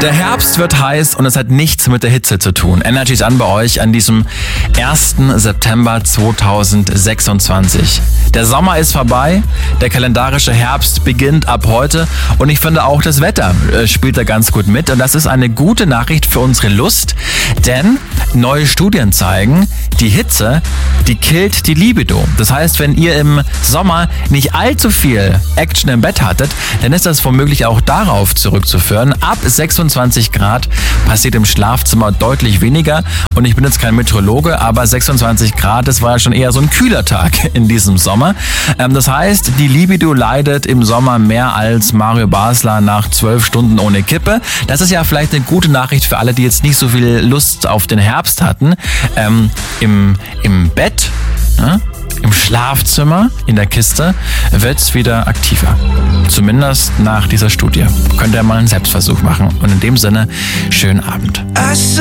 Der Herbst wird heiß und es hat nichts mit der Hitze zu tun. Energy ist an bei euch an diesem 1. September 2026. Der Sommer ist vorbei, der kalendarische Herbst beginnt ab heute und ich finde auch das Wetter spielt da ganz gut mit. Und das ist eine gute Nachricht für unsere Lust, denn neue Studien zeigen, die Hitze, die killt die Libido. Das heißt, wenn ihr im Sommer nicht allzu viel Action im Bett hattet, dann ist das womöglich auch darauf zurückzuführen. Ab 26 Grad passiert im Schlafzimmer deutlich weniger. Und ich bin jetzt kein Meteorologe, aber 26 Grad, das war ja schon eher so ein kühler Tag in diesem Sommer. Das heißt, die Libido leidet im Sommer mehr als Mario Basler nach 12 Stunden ohne Kippe. Das ist ja vielleicht eine gute Nachricht für alle, die jetzt nicht so viel Lust auf den Herbst hatten. Im Bett, im Schlafzimmer, in der Kiste, wird's wieder aktiver. Zumindest nach dieser Studie. Könnt ihr mal einen Selbstversuch machen. Und in dem Sinne, schönen Abend.